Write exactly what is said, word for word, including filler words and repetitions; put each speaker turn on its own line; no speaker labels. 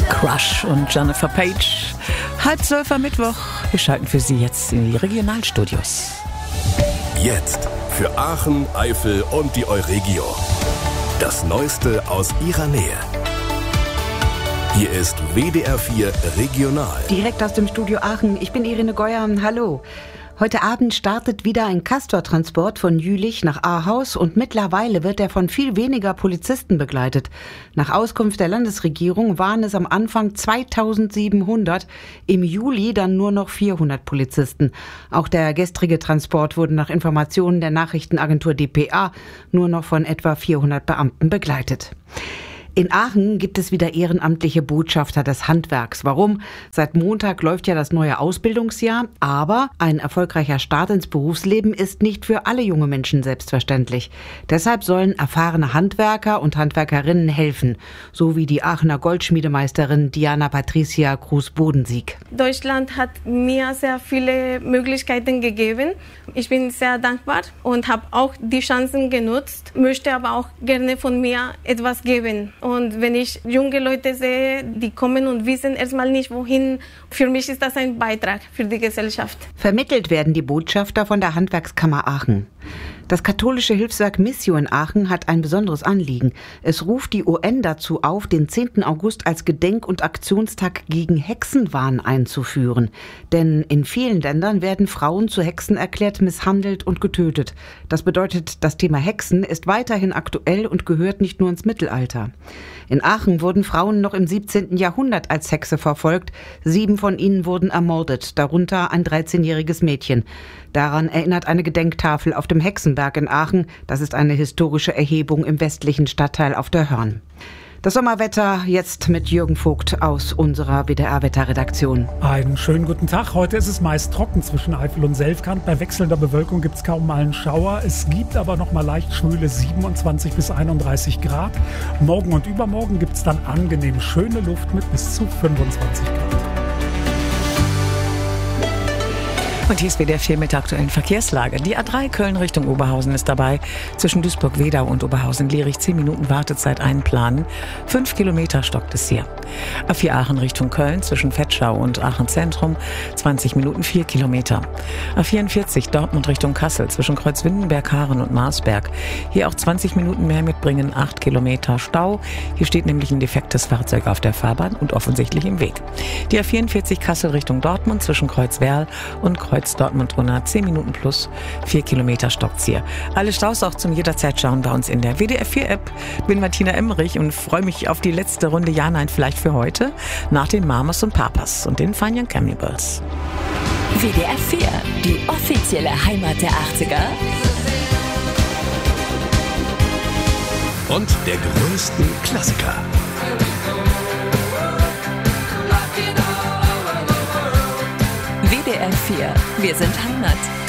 Crush und Jennifer Page. Halb zwölf am Mittwoch. Wir schalten für Sie jetzt in die Regionalstudios.
Jetzt für Aachen, Eifel und die Euregio. Das Neueste aus Ihrer Nähe. Hier ist W D R vier Regional.
Direkt aus dem Studio Aachen. Ich bin Irene Geuer. Hallo. Heute Abend startet wieder ein Castor-Transport von Jülich nach Ahaus und mittlerweile wird er von viel weniger Polizisten begleitet. Nach Auskunft der Landesregierung waren es am Anfang zweitausendsiebenhundert, im Juli dann nur noch vierhundert Polizisten. Auch der gestrige Transport wurde nach Informationen der Nachrichtenagentur D P A nur noch von etwa vierhundert Beamten begleitet. In Aachen gibt es wieder ehrenamtliche Botschafter des Handwerks. Warum? Seit Montag läuft ja das neue Ausbildungsjahr, aber ein erfolgreicher Start ins Berufsleben ist nicht für alle junge Menschen selbstverständlich. Deshalb sollen erfahrene Handwerker und Handwerkerinnen helfen, so wie die Aachener Goldschmiedemeisterin Diana Patricia Kruse-Bodensiek.
Deutschland hat mir sehr viele Möglichkeiten gegeben. Ich bin sehr dankbar und habe auch die Chancen genutzt, möchte aber auch gerne von mir etwas geben. Und wenn ich junge Leute sehe, die kommen und wissen erstmal nicht wohin, für mich ist das ein Beitrag für die Gesellschaft.
Vermittelt werden die Botschafter von der Handwerkskammer Aachen. Das katholische Hilfswerk Missio in Aachen hat ein besonderes Anliegen. Es ruft die U N dazu auf, den zehnten August als Gedenk- und Aktionstag gegen Hexenwahn einzuführen. Denn in vielen Ländern werden Frauen zu Hexen erklärt, misshandelt und getötet. Das bedeutet, das Thema Hexen ist weiterhin aktuell und gehört nicht nur ins Mittelalter. In Aachen wurden Frauen noch im siebzehnten Jahrhundert als Hexe verfolgt. Sieben von ihnen wurden ermordet, darunter ein dreizehnjähriges Mädchen. Daran erinnert eine Gedenktafel auf dem Hexenberg in Aachen. Das ist eine historische Erhebung im westlichen Stadtteil auf der Hörn. Das Sommerwetter jetzt mit Jürgen Vogt aus unserer W D R-Wetterredaktion.
Einen schönen guten Tag. Heute ist es meist trocken zwischen Eifel und Selfkant. Bei wechselnder Bewölkung gibt es kaum mal einen Schauer. Es gibt aber noch mal leicht schwüle siebenundzwanzig bis einunddreißig Grad. Morgen und übermorgen gibt es dann angenehm schöne Luft mit bis zu fünfundzwanzig Grad.
Und hier ist W D R vier mit der aktuellen Verkehrslage. Die A drei Köln Richtung Oberhausen ist dabei. Zwischen Duisburg-Wedau und Oberhausen-Lierich zehn Minuten Wartezeit einplanen. Fünf Kilometer stockt es hier. A vier Aachen Richtung Köln zwischen Vetschau und Aachen Zentrum zwanzig Minuten vier Kilometer. A vierundvierzig Dortmund Richtung Kassel zwischen Kreuzwindenberg, Haaren und Marsberg. Hier auch zwanzig Minuten mehr mitbringen, acht Kilometer Stau. Hier steht nämlich ein defektes Fahrzeug auf der Fahrbahn und offensichtlich im Weg. Die A vierundvierzig Kassel Richtung Dortmund zwischen Kreuzwerl und Kreuz Dortmund-Unna, zehn Minuten plus, vier Kilometer stockt's hier. Alle Staus auch zum jederzeit schauen bei uns in der W D R vier App. Bin Martina Emmerich und freue mich auf die letzte Runde Ja, Nein, vielleicht für heute, nach den Mamas und Papas und den Fine Young Cannibals.
W D R vier, die offizielle Heimat der achtziger.
Und der größten Klassiker.
W D R vier, wir sind Heimat.